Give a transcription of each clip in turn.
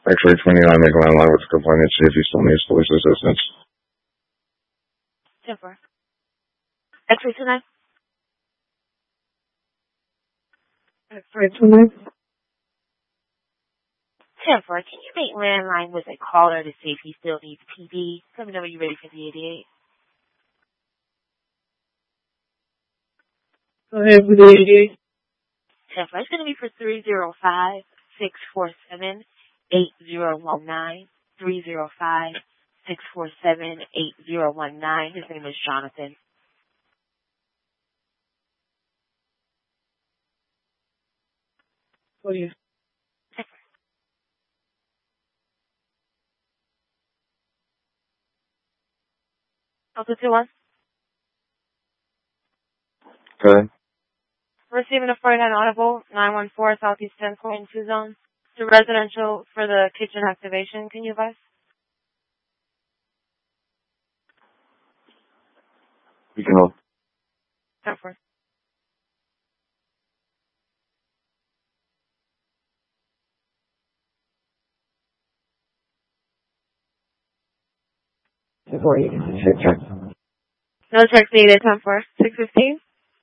X-ray 29, make a line with the complainant, see if he still needs police assistance. 10-4. X-ray 29. X-ray 29. 10-4. Can you make landline with a caller to see if he still needs PD? Let me know when you're ready for the 88. Go ahead with the 88. 10-4. It's going to be for 305-647-8019. 305-647-8019. His name is Jonathan. What do you? Also 2-1. Okay. Receiving a 49 audible, 914 Southeast 10.2 zone. To residential for the kitchen activation. Can you advise? You can hold. 10-4. Before you check. No checks needed. 10-4. 615.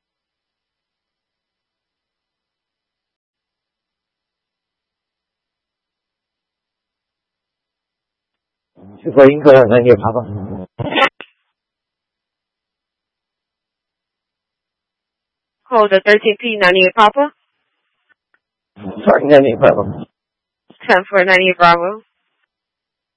Before you go on your papa. Hold the 13P 98 Papa. Sorry, no problem. 10-4 98 Bravo.